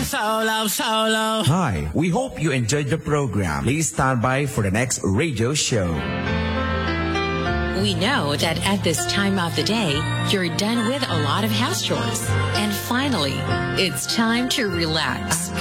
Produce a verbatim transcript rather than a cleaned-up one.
Solo, solo. Hi, we hope you enjoyed the program. Please stand by for the next radio show. We know that at this time of the day, you're done with a lot of house chores. And finally, it's time to relax.